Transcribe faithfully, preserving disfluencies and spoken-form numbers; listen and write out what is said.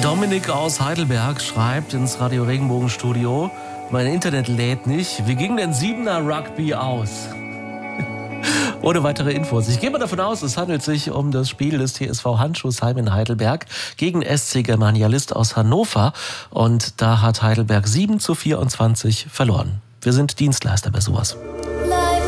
Dominik aus Heidelberg schreibt ins Radio Regenbogen-Studio: Mein Internet lädt nicht. Wie ging denn Siebener Rugby aus? Ohne weitere Infos. Ich gehe mal davon aus, es handelt sich um das Spiel des T S V Handschuhsheim in Heidelberg gegen S C Germania List aus Hannover. Und da hat Heidelberg sieben zu vierundzwanzig verloren. Wir sind Dienstleister bei sowas.